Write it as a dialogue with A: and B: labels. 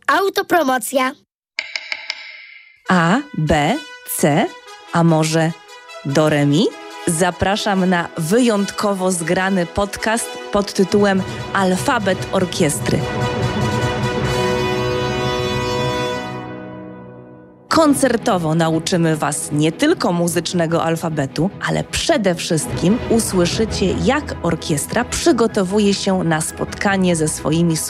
A: Autopromocja.
B: A, B, C, a może do re mi? Zapraszam na wyjątkowo zgrany podcast pod tytułem Alfabet Orkiestry. Koncertowo nauczymy Was nie tylko muzycznego alfabetu, ale przede wszystkim usłyszycie, jak orkiestra przygotowuje się na spotkanie ze swoimi